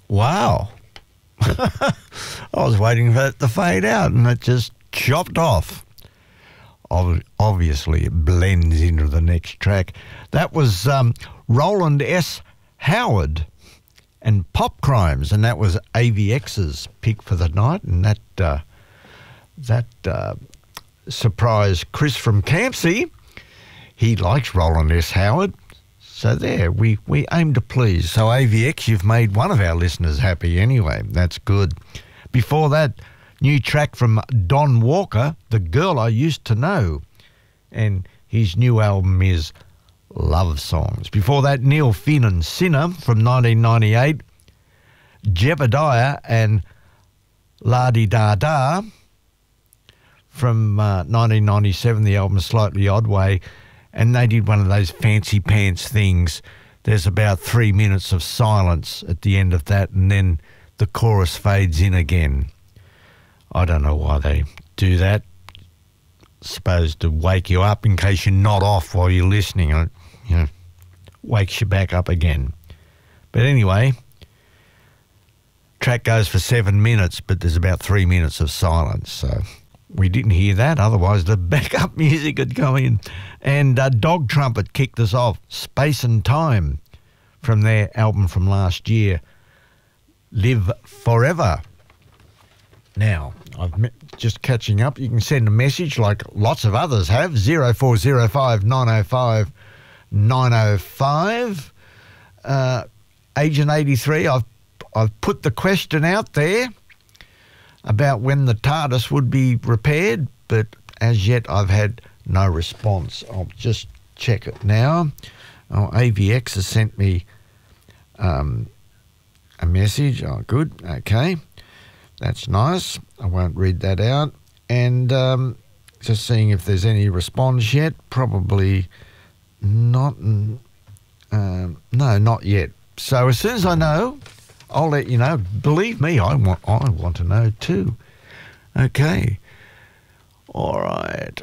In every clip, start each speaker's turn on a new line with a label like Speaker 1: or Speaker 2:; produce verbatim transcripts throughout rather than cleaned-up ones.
Speaker 1: Wow. I was waiting for it to fade out and it just chopped off. Obviously, it blends into the next track. That was um, Roland S. Howard and Pop Crimes, and that was A V X's pick for the night, and that uh, that uh, surprised Chris from Campsie. He likes Roland S. Howard. So there, we, we aim to please. So A V X, you've made one of our listeners happy anyway. That's good. Before that, new track from Don Walker, The Girl I Used to Know. And his new album is Love Songs. Before that, Neil Finn and Sinner from nineteen ninety-eight. Jebediah and La Di Da Da from uh, nineteen ninety-seven, the album Slightly Odd Way. And they did one of those fancy pants things. There's about three minutes of silence at the end of that, and then the chorus fades in again. I don't know why they do that. Supposed to wake you up in case you're not off while you're listening. It, you know, wakes you back up again. But anyway, track goes for seven minutes, but there's about three minutes of silence, so we didn't hear that, otherwise the backup music had come in. And uh, Dog Trumpet kicked us off, Space and Time, from their album from last year, Live Forever. Now, I'm just catching up. You can send a message like lots of others have, zero four zero five nine oh five nine oh five. Uh, Agent eighty-three, I've, I've put the question out there about when the TARDIS would be repaired, but as yet I've had no response. I'll just check it now. Oh, A V X has sent me um, a message. Oh, good. Okay. That's nice. I won't read that out. And um, just seeing if there's any response yet. Probably not. Um, no, not yet. So as soon as I know, I'll let you know. Believe me, I want, I want to know too. Okay. All right.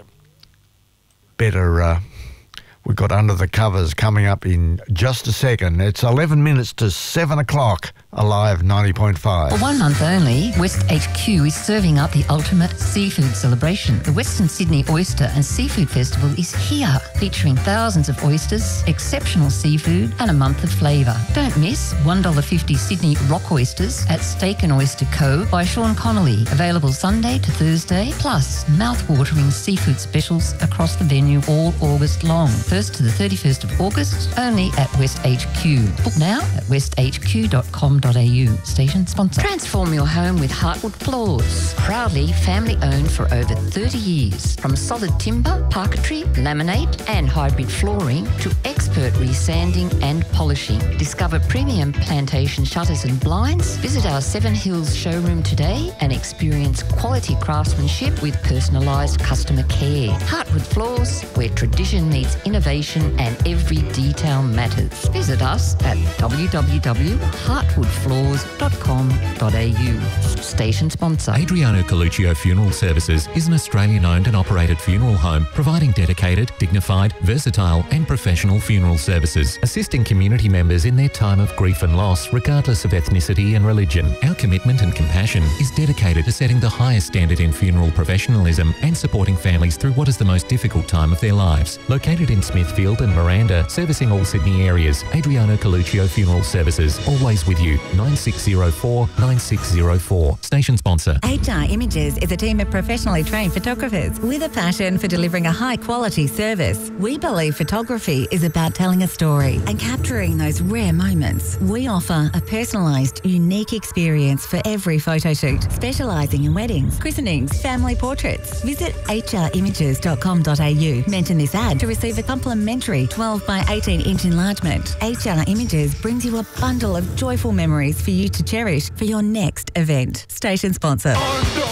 Speaker 1: Better, uh, we've got Under the Covers coming up in just a second. It's eleven minutes to seven o'clock. Alive ninety point five.
Speaker 2: For one month only, West H Q is serving up the ultimate seafood celebration. The Western Sydney Oyster and Seafood Festival is here, featuring thousands of oysters, exceptional seafood, and a month of flavour. Don't miss one dollar fifty Sydney rock oysters at Steak and Oyster Co. by Sean Connolly. Available Sunday to Thursday, plus mouth-watering seafood specials across the venue all August long. first to the thirty-first of August, only at West H Q. Book now at west h q dot com dot a u. Station sponsor. Transform your home with Heartwood Floors. Proudly family owned for over thirty years. From solid timber, parquetry, laminate and hybrid flooring to expert resanding and polishing. Discover premium plantation shutters and blinds. Visit our Seven Hills showroom today and experience quality craftsmanship with personalised customer care. Heartwood Floors, where tradition meets innovation and every detail matters. Visit us at w w w dot heartwood floors dot com dot a u. Station sponsor.
Speaker 3: Adriano Coluccio Funeral Services is an Australian-owned and operated funeral home providing dedicated, dignified, versatile and professional funeral services, assisting community members in their time of grief and loss regardless of ethnicity and religion. Our commitment and compassion is dedicated to setting the highest standard in funeral professionalism and supporting families through what is the most difficult time of their lives. Located in Smithfield and Miranda, servicing all Sydney areas, Adriano Coluccio Funeral Services, always with you. nine six zero four nine six zero four. Station sponsor.
Speaker 4: H R Images is a team of professionally trained photographers with a passion for delivering a high-quality service. We believe photography is about telling a story and capturing those rare moments. We offer a personalised, unique experience for every photo shoot, specialising in weddings, christenings, family portraits. Visit h r images dot com dot a u. Mention this ad to receive a complimentary twelve by eighteen inch enlargement. H R Images brings you a bundle of joyful memories for you to cherish for your next event. Station sponsor.